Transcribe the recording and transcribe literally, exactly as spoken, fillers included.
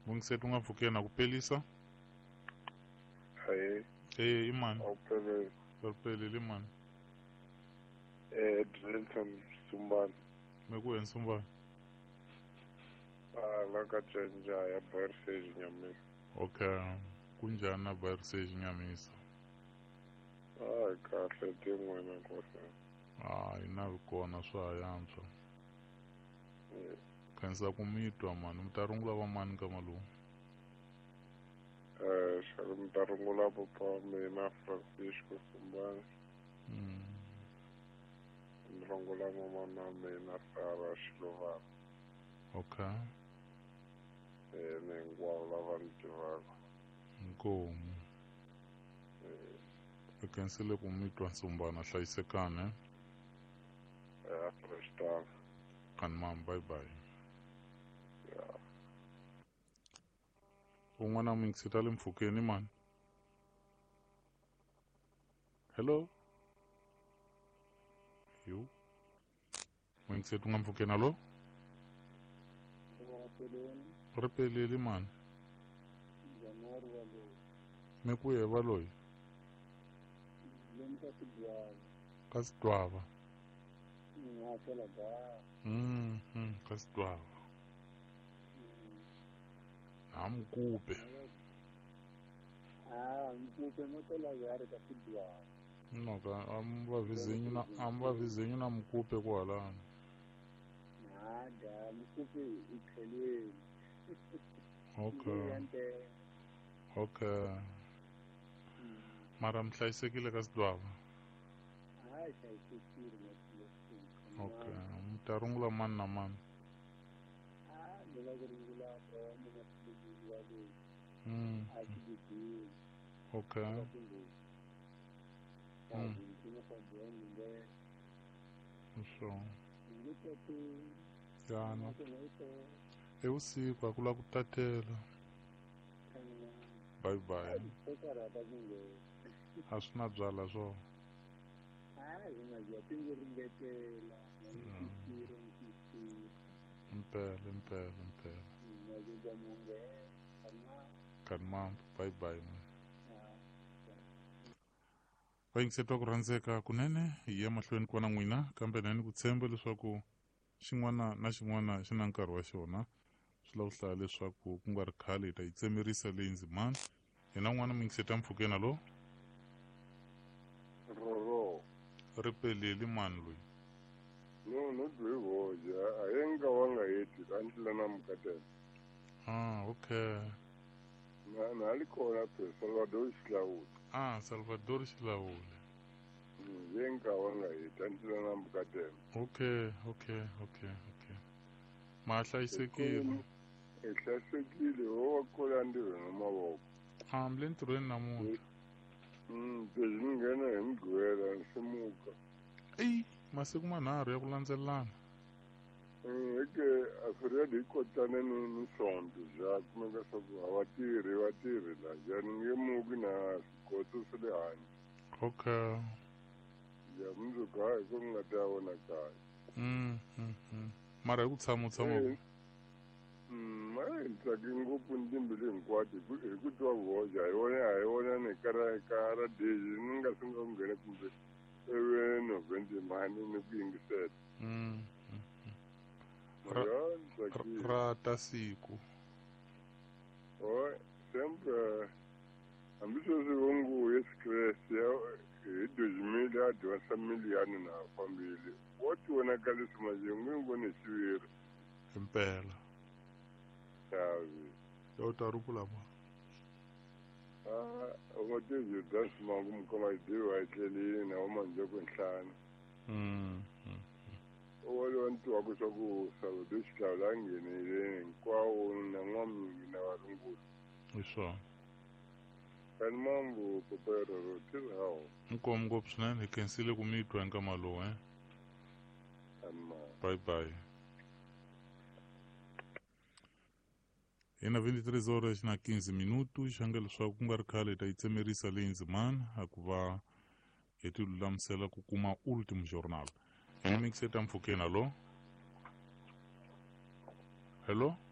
Mungisethi ungavukela nakuphelisa. Hayi. Eh imani. Awuphelele. Awuphelele imani. Eh Drilton Sumbane. Mekuwena Sumbane. Ah ngakatshenja ya Bersage Nyamisa. Okay. Kunjani na Bersage Nyamisa? Ah kahle tingwena nkosi. Hayi navi kona swa hayantswa. Eh Khensa ku mitwa mani mi ta rungula va mani ka malume. eh shaka mtarungula papa mina Francisco Sumbane. Mm. Mrungula mama na mina Sara Shilovana. Okay. Eh nengwala lava nitivaka. Nkomu. Eh Hi khensile ku mitwa Sumbane a hlayisekane. eh Preston. Kani mama bye bye. Yeah. Un'wana mingisita le Mfukeni mani. Hello. Yo. Mingisita unga Mfukeni alo? Ri peleli mani. Mekuye valoyi. Ka Sidwava. Mm, mm, ka Sidwava. Amkupe. Ah, mkupe notela gari ka Sidwava. No ka amba vizinyu na amba vizinyu na mkupe kwalana. Nada, mkupe ikhelweni. Okay. Okay. Mara mhlayisekile ka Sidwava. Hayi hlayisekile ngathi. Okay. Mtarungula mani na mani. Ah, ndela kurungula ko mina sikuwa le. Mm. Akidi. Okay. Mm. Ndina kwa nde. So. Ngitatu. Yana. E usiku akula kutatela. Bye bye. Asuna byala swo. Hayi ungaziya tingiringetela. Ngikiro ngikiro. Impela impela impela. Ngikuza munge. Kana. Kani mama bye bye. Vayingiseta ku rhandzeka kunene hi ya mahlweni ku va na n'wina kambe nani ku tshemba leswaku xin'wana na xin'wana xi na nkarhi wa xona. Swi lava ku hlaya leswaku ku nga ri khale hi ta yi tsemerisa leyi ndzimana. Hi na n'wana mingiseta Mfukeni alo? Roro. Ri peleli mani loyi. No no dwe hoja ayenga wanga yeti kanjila na mkatela. Ah okay. Na na alikona pe Salvador Silawule. Ah Salvador Silawule. Mm yenga wanga yeti kanjila na mkatela. Okay okay okay okay. Ma hlayisekile. Ehlayisekile ho kola ndiwe nomavoko. Ah mle ntirhweni namuntlha. Mm bezingena hi mgwela nsimuka. Ey masiku manharhu ya ku landzelelana. Eke afiriyadi yi kotane ni ni sonto bya kumeka swa ku a vatirhi vatirhi la jani nge muki na swikoto swa le hansi. Okay. Ya mundzuku hayi ku nga ta vona kahle. Mm mm mm. Mara hi ku tshama u tshama. Mm ma tsaki ngopfu ntimbili hinkwato hi ku twa voja hi vona hi vona ni kara kara deji ni nga swi nga nghena kumbe ewe novhenti mani ni ku yingisela. Mm. Ra tsaki. Ra ta siku. Oh sempre hambi sweswi vo ngo Yesu Kreste hi dojimile a dyondzisa miliyani na fambile wo ti vonaka leswi majengu yi vone xiviri Impela. xavi Yo ta rungula ma. ah ngo te Judas mangu mukoma idiwa etlelini na manje ku nhlana. Mm. O lo ntiwa ku swa ku Salvador Silawule nghenile hinkwawo na n'wamingi na varungula. Iswo. Kani mambo popero ro tiri hawo. Nkomu ngopfu swinene hi khensile ku mitwa eka malume. Amma. Bye bye. Hi na veintitrês horas na quinze minutos xanga leswaku ku nga ri khale hi ta yi tsemerisa leyi ndzimana a ku va hi ti lulamisela ku kuma ultimo jornal. Hi na mingiseta Mfukeni alo? Hello?